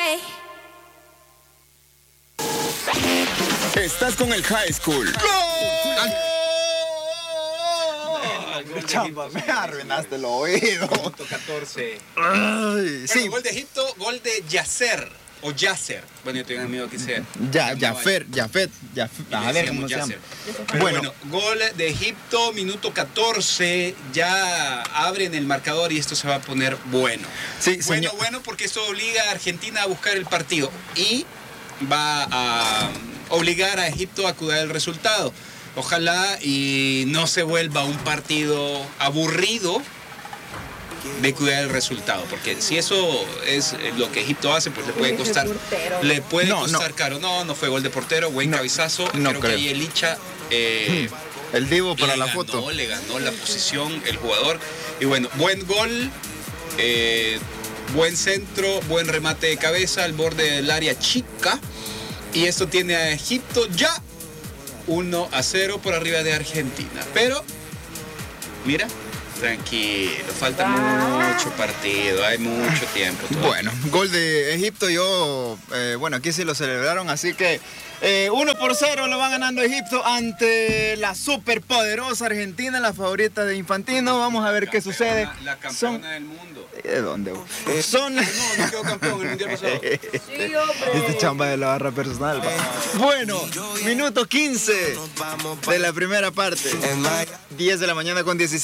Estás con el High School. Chamba, me arruinaste el oído. Minuto 14. Ay, sí. Gol de Egipto, gol de Yasser. O Yasser. Bueno, yo tengo miedo que sea. Jafet. A ver cómo se llama. Pero bueno, gol de Egipto, minuto 14. Ya abren el marcador y esto se va a poner bueno. Sí, bueno, porque esto obliga a Argentina a buscar el partido. Y va a obligar a Egipto a cuidar el resultado. Ojalá y no se vuelva un partido aburrido de cuidar el resultado, porque si eso es lo que Egipto hace, pues le puede costar caro. No fue gol de portero, buen cabezazo. Creo que ahí el Licha el Divo para la foto. Le ganó la posición el jugador. Y bueno, buen gol, buen centro, buen remate de cabeza al borde del área chica. Y esto tiene a Egipto ya 1-0 por arriba de Argentina. Pero, mira, tranquilo, falta mucho partido, hay mucho tiempo todavía. Bueno, gol de Egipto, aquí sí lo celebraron, así que 1-0 lo va ganando Egipto ante la superpoderosa Argentina, la favorita de Infantino. Vamos a ver qué sucede. La campeona del mundo. ¿De dónde? No quedó campeón el mundial pasado. Este chamba de la barra personal. Bueno, minuto 15 de la primera parte. 10 de la mañana con 17.